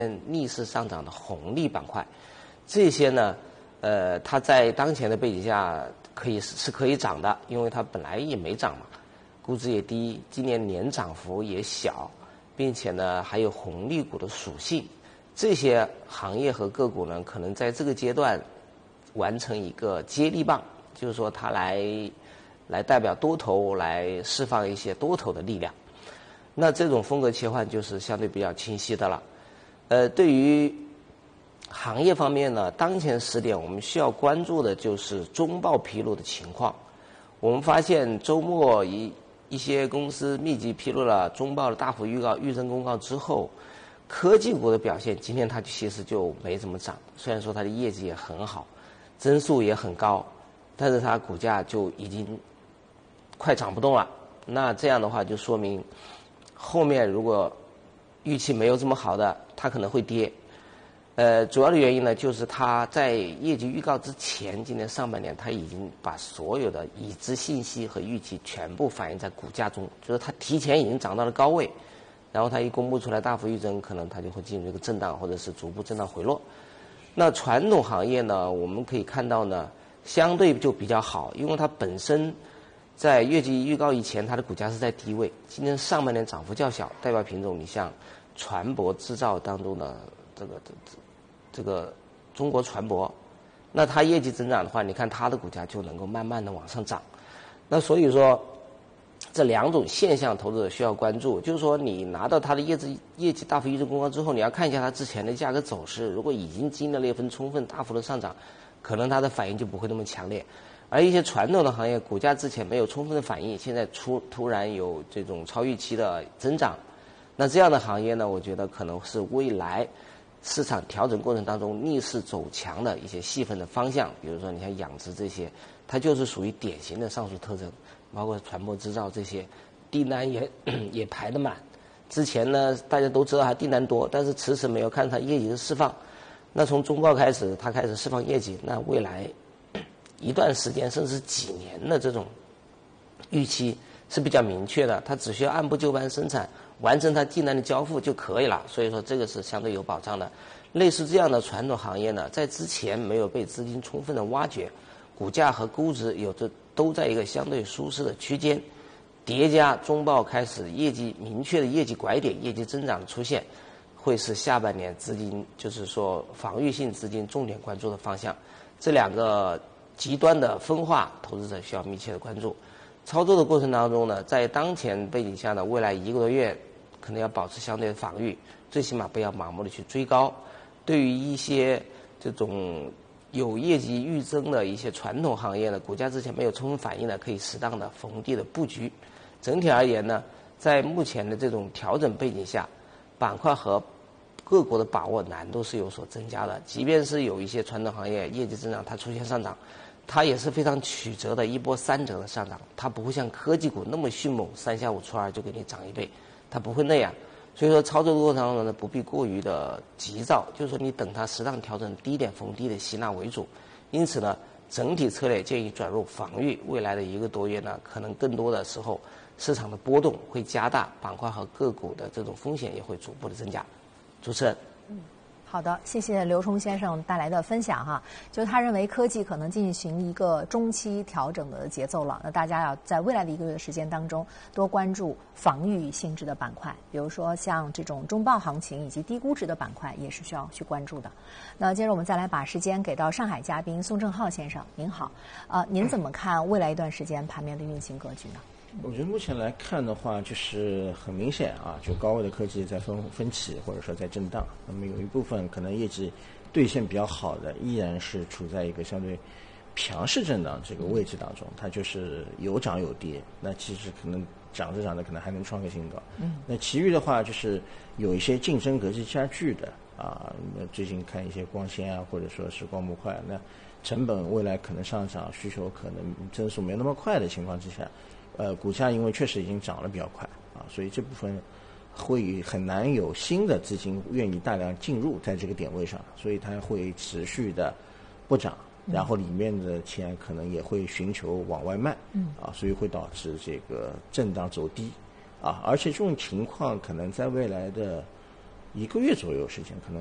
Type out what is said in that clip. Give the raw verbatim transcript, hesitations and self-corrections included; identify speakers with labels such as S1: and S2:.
S1: 逆势上涨的红利板块，这些呢，呃，它在当前的背景下可以是可以涨的，因为它本来也没涨嘛，估值也低，今年年涨幅也小，并且呢还有红利股的属性，这些行业和个股呢，可能在这个阶段完成一个接力棒，就是说它来来代表多头来释放一些多头的力量。那这种风格切换就是相对比较清晰的了。呃，对于行业方面呢，当前时点我们需要关注的就是中报披露的情况。我们发现周末一一些公司密集披露了中报的大幅预告预增公告之后，科技股的表现今天它其实就没怎么涨，虽然说它的业绩也很好，增速也很高，但是它股价就已经快涨不动了。那这样的话就说明后面如果预期没有这么好的，它可能会跌。呃，主要的原因呢，就是它在业绩预告之前，今年上半年它已经把所有的已知信息和预期全部反映在股价中，就是它提前已经涨到了高位，然后它一公布出来大幅预增，可能它就会进入一个震荡或者是逐步震荡回落。那传统行业呢，我们可以看到呢，相对就比较好，因为它本身在业绩预告以前，它的股价是在低位，今年上半年涨幅较小，代表品种你像船舶制造当中的这个这这这个中国船舶，那它业绩增长的话，你看它的股价就能够慢慢的往上涨。那所以说这两种现象投资者需要关注，就是说你拿到它的业绩业绩大幅预增公告之后，你要看一下它之前的价格走势，如果已经经历了一份充分大幅的上涨，可能它的反应就不会那么强烈。而一些传统的行业股价之前没有充分的反应，现在出突然有这种超预期的增长，那这样的行业呢，我觉得可能是未来市场调整过程当中逆势走强的一些细分的方向。比如说你像养殖这些，它就是属于典型的上述特征，包括船舶制造这些订单也也排得满。之前呢大家都知道它订单多，但是迟迟没有看它业绩的释放。那从中报开始它开始释放业绩，那未来一段时间甚至几年的这种预期是比较明确的，它只需要按部就班生产，完成它订单的交付就可以了，所以说这个是相对有保障的。类似这样的传统行业呢，在之前没有被资金充分的挖掘，股价和估值有着都在一个相对舒适的区间，叠加中报开始业绩明确的业绩拐点、业绩增长的出现，会是下半年资金就是说防御性资金重点关注的方向。这两个极端的分化，投资者需要密切的关注。操作的过程当中呢，在当前背景下呢，未来一个多月可能要保持相对的防御，最起码不要盲目的去追高。对于一些这种有业绩预增的一些传统行业呢，股价之前没有充分反应的，可以适当的逢低的布局。整体而言呢，在目前的这种调整背景下，板块和各国的把握难度是有所增加的。即便是有一些传统行业业绩增长它出现上涨，它也是非常曲折的一波三折的上涨，它不会像科技股那么迅猛，三下五除二就给你涨一倍，它不会那样。所以说操作的过程当中呢，不必过于的急躁，就是说你等它适当调整，低点逢低的吸纳为主。因此呢，整体策略建议转入防御。未来的一个多月呢，可能更多的时候市场的波动会加大，板块和个股的这种风险也会逐步的增加。主持人。
S2: 嗯。好的，谢谢刘冲先生带来的分享哈。就他认为科技可能进行一个中期调整的节奏了，那大家要在未来的一个月的时间当中多关注防御性质的板块，比如说像这种中报行情以及低估值的板块也是需要去关注的。那接着我们再来把时间给到上海嘉宾宋正浩先生，您好，呃，您怎么看未来一段时间盘面的运行格局呢？
S3: 我觉得目前来看的话，就是很明显啊，就高位的科技在分分歧，或者说在震荡。那么有一部分可能业绩兑现比较好的，依然是处在一个相对强势震荡这个位置当中，它就是有涨有跌。那其实可能涨着涨着可能还能创个新高。嗯。那其余的话就是有一些竞争格局加剧的啊，那最近看一些光纤啊，或者说是光模块，那成本未来可能上涨，需求可能增速没那么快的情况之下。呃，股价因为确实已经涨得比较快啊，所以这部分会很难有新的资金愿意大量进入在这个点位上，所以它会持续的不涨，然后里面的钱可能也会寻求往外卖，嗯啊，所以会导致这个震荡走低啊，而且这种情况可能在未来的一个月左右时间，可能